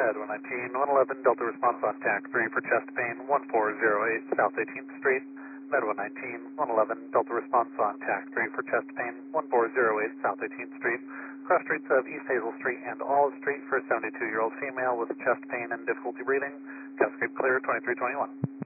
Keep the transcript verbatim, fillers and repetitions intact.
Med one nineteen, one eleven, Delta response on T A C three for chest pain, one four zero eight South eighteenth Street. Med one nineteen, one eleven, Delta response on T A C three for chest pain, one four zero eight South eighteenth Street. Cross streets of East Hazel Street and Olive Street for a seventy-two-year-old female with chest pain and difficulty breathing. Cascade clear, twenty-three twenty-one.